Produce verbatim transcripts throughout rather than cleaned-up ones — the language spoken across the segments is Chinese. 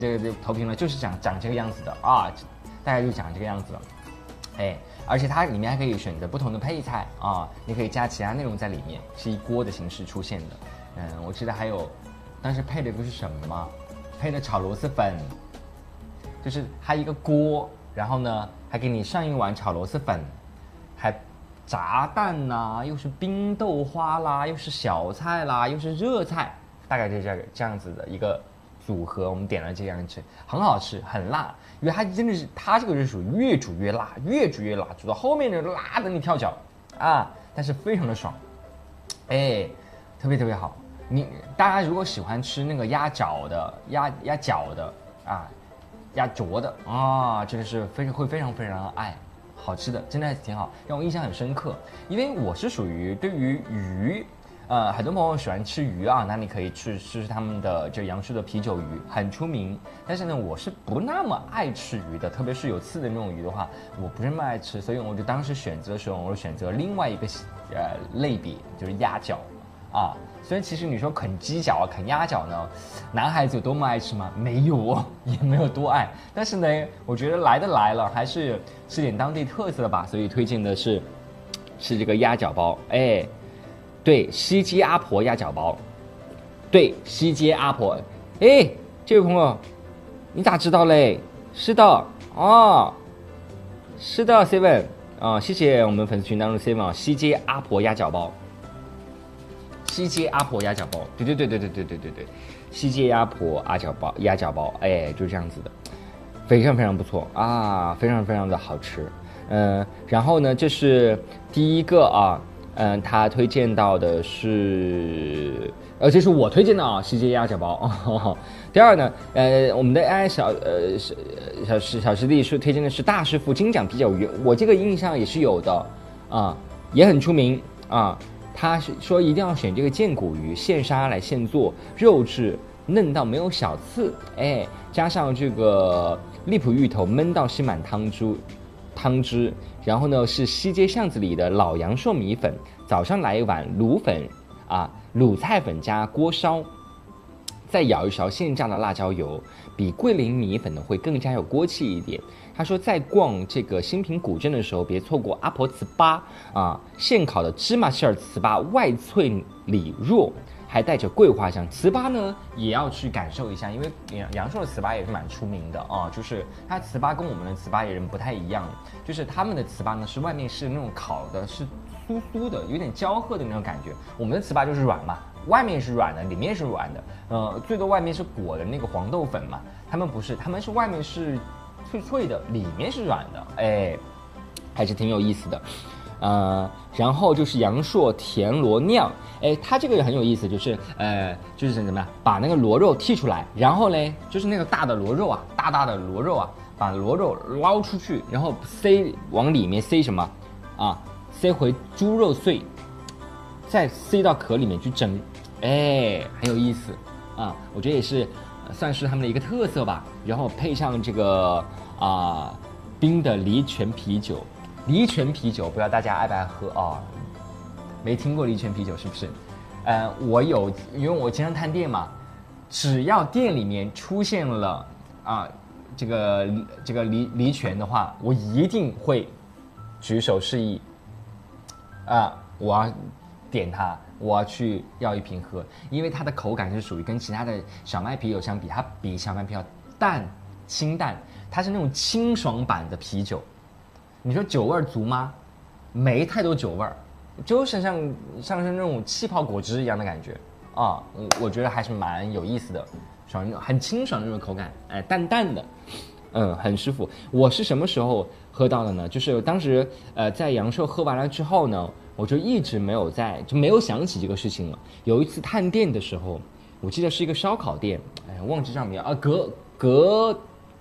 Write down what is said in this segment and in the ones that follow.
这个这个投屏呢，就是长长这个样子的啊，大概就长这个样子了。哎，而且它里面还可以选择不同的配菜啊，你可以加其他内容在里面，是一锅的形式出现的。嗯，我记得还有，当时配的不是什么吗？配的炒螺蛳粉，就是它一个锅，然后呢还给你上一碗炒螺蛳粉，还炸蛋呐、又是冰豆花啦，又是小菜啦，又是热菜，大概就是这个这样子的一个组合。我们点了这样吃，很好吃，很辣，因为它真的是它这个是属于越煮越辣，越煮越辣，煮到后面的辣的你跳脚啊，但是非常的爽，哎，特别特别好。你大家如果喜欢吃那个鸭脚的、鸭鸭脚的啊，鸭脚的啊，这个是非常会非常非常的爱。好吃的，真的还挺好，让我印象很深刻。因为我是属于对于鱼，呃，很多朋友喜欢吃鱼啊，那你可以去试试他们的这杨树的啤酒鱼，很出名。但是呢，我是不那么爱吃鱼的，特别是有刺的那种鱼的话，我不是那么爱吃，所以我就当时选择的时候，我选择另外一个呃类别，就是鸭脚啊。所以其实你说啃鸡脚啊、啃鸭脚呢，男孩子有多么爱吃吗？没有哦，也没有多爱。但是呢，我觉得来都来了，还是吃点当地特色的吧。所以推荐的是是这个鸭脚包，哎，对，西街阿婆鸭脚包，对，西街阿婆，哎，这位朋友，你咋知道嘞？是的，哦，是的 ，seven 啊、哦，谢谢我们粉丝群当中 seven 啊，西街阿婆鸭脚包。西街阿婆鸭脚包，对对对对对对对对对，西街鸭婆鸭脚包鸭脚包，哎，就是这样子的，非常非常不错啊，非常非常的好吃。嗯，然后呢，这是第一个啊，嗯，他推荐到的是，呃，这是我推荐的啊，西街鸭脚包。哦、第二呢，呃，我们的 A I 小呃小小小师弟是推荐的是大师傅金奖啤酒鱼，我这个印象也是有的啊，也很出名啊。他是说一定要选这个剑骨鱼，现杀来现做，肉质嫩到没有小刺，哎，加上这个荔浦芋头焖到吸满汤汁，汤汁，然后呢是西街巷子里的老阳寿米粉，早上来一碗卤粉啊，卤菜粉加锅烧，再舀一勺现榨的辣椒油，比桂林米粉呢会更加有锅气一点。他说，在逛这个新平古镇的时候，别错过阿婆糍粑啊，现烤的芝麻馅儿糍粑，外脆里糯，还带着桂花香。糍粑呢也要去感受一下，因为阳寿的糍粑也是蛮出名的啊，就是它糍粑跟我们的糍粑也人不太一样，就是他们的糍粑呢是外面是那种烤的是酥酥的，有点焦褐的那种感觉，我们的糍粑就是软嘛。外面是软的，里面是软的，呃，最多外面是裹的那个黄豆粉嘛，他们不是，他们是外面是脆脆的，里面是软的，哎，还是挺有意思的，呃，然后就是阳朔田螺酿，哎，它这个也很有意思，就是呃，就是怎么样，把那个螺肉剔出来，然后嘞，就是那个大的螺肉啊，大大的螺肉啊，把螺肉捞出去，然后塞往里面塞什么啊？塞回猪肉碎，再塞到壳里面去蒸。哎，很有意思啊！我觉得也是，算是他们的一个特色吧。然后配上这个啊冰的梨泉啤酒，梨泉啤酒不知道大家爱不爱喝啊？没听过梨泉啤酒是不是？呃，我有，因为我经常探店嘛，只要店里面出现了啊这个这个梨梨泉的话，我一定会举手示意啊，我要点它。我要去要一瓶喝，因为它的口感是属于跟其他的小麦啤酒相比，它比小麦啤酒淡清淡，它是那种清爽版的啤酒。你说酒味足吗？没太多酒味儿，就是像像是那种气泡果汁一样的感觉啊，我我觉得还是蛮有意思的，爽那种很清爽的那种口感，哎，淡淡的，嗯，很舒服。我是什么时候喝到的呢？就是当时呃在阳朔喝完了之后呢。我就一直没有在，就没有想起这个事情了。有一次探店的时候，我记得是一个烧烤店，哎，忘记上名啊，格格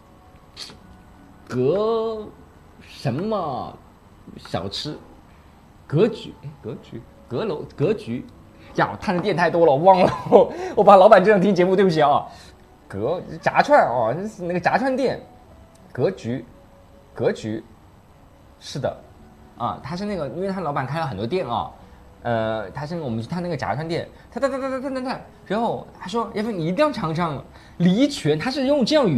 格什么小吃，格局，哎，格局，阁楼，格局，呀，我探的店太多了，我忘了，我我怕老板这样听节目，对不起啊。格炸串哦，那个炸串店，格局，格局，是的。啊，他是那个，因为他老板开了很多店啊， 呃，他是我们去他那个炸串店，他他他他他他他，然后他说叶飞你一定要尝尝梨泉，他是用这样语